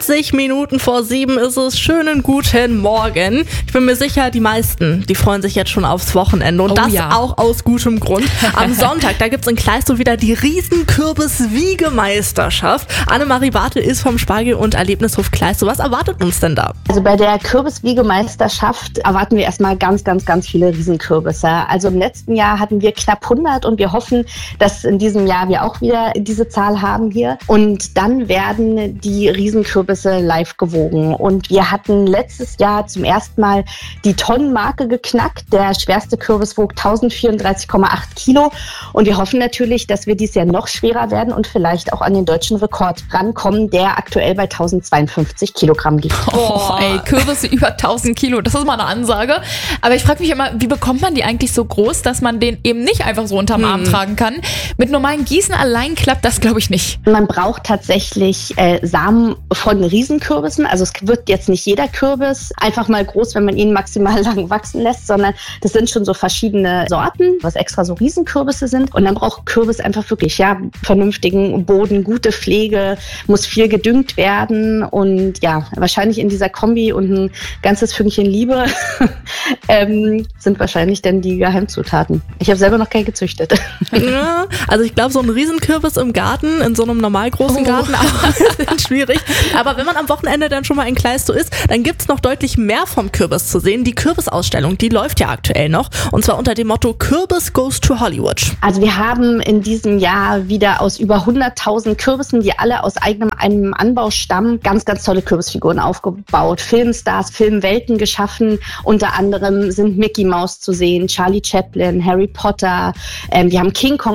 20 Minuten vor 7 ist es. Schönen guten Morgen. Ich bin mir sicher, die meisten, die freuen sich jetzt schon aufs Wochenende. Und auch aus gutem Grund. Am Sonntag, da gibt's in Kleistow wieder die Riesen-Kürbis-Wiegemeisterschaft. Annemarie Bartel ist vom Spargel- und Erlebnishof Kleistow. Was erwartet uns denn da? Also bei der Kürbis-Wiegemeisterschaft erwarten wir erstmal ganz viele Riesenkürbisse. Also im letzten Jahr hatten wir knapp 100 und wir hoffen, dass in diesem Jahr wir auch wieder diese Zahl haben hier. Und dann werden die Riesenkürbisse live gewogen. Und wir hatten letztes Jahr zum ersten Mal die Tonnenmarke geknackt. Der schwerste Kürbis wog 1034,8 Kilo. Und wir hoffen natürlich, dass wir dieses Jahr noch schwerer werden und vielleicht auch an den deutschen Rekord rankommen, der aktuell bei 1052 Kilogramm liegt. Oh, ey, Kürbisse über 1000 Kilo, das ist mal eine Ansage. Aber ich frage mich immer, wie bekommt man die eigentlich so groß, dass man den eben nicht einfach so unterm Arm tragen kann? Mit normalen Gießen allein klappt das, glaube ich, nicht. Man braucht tatsächlich Samen von Riesenkürbissen. Also es wird jetzt nicht jeder Kürbis einfach mal groß, wenn man ihn maximal lang wachsen lässt, sondern das sind schon so verschiedene Sorten, was extra so Riesenkürbisse sind. Und dann braucht Kürbis einfach wirklich vernünftigen Boden, gute Pflege, muss viel gedüngt werden und wahrscheinlich in dieser Kombi und ein ganzes Fünkchen Liebe sind wahrscheinlich dann die Geheimzutaten. Ich habe selber noch keinen gezüchtet. Ja, also ich glaube, so ein Riesenkürbis im Garten, in so einem normal großen Garten, ist schwierig. Aber wenn man am Wochenende dann schon mal in Kleistow ist, dann gibt's noch deutlich mehr vom Kürbis zu sehen. Die Kürbisausstellung, die läuft ja aktuell noch. Und zwar unter dem Motto Kürbis goes to Hollywood. Also wir haben in diesem Jahr wieder aus über 100.000 Kürbissen, die alle aus einem Anbau stammen, ganz tolle Kürbisfiguren aufgebaut. Filmstars, Filmwelten geschaffen. Unter anderem sind Mickey Mouse zu sehen, Charlie Chaplin, Harry Potter. Wir haben King Kong